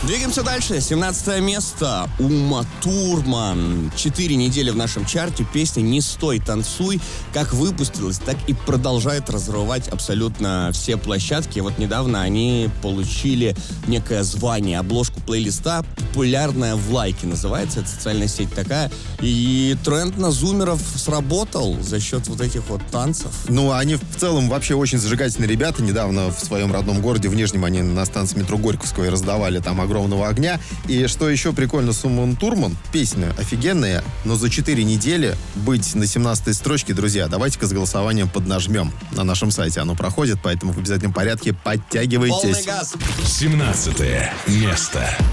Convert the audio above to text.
Двигаемся дальше. 17 место. Ума Турман. 4 недели в нашем чарте. Песня «Не стой, танцуй» как выпустилась, так и продолжает разрывать абсолютно все площадки. Вот недавно они получили некое звание, обложку плейлиста «Популярная в лайке» называется. Это социальная сеть такая. И тренд на зумеров сработал за счет вот этих вот танцев. Ну, они в целом вообще очень зажигательные ребята. Недавно в своем родном городе, в Нижнем, они на станции метро Горьковского раздавали там огромного огня. И что еще прикольно с Умой Турман, песня офигенная, но за 4 недели быть на 17-й строчке, друзья, давайте-ка с голосованием поднажмем. На нашем сайте оно проходит, поэтому в обязательном порядке подтягивайтесь. Полный газ. 17 место.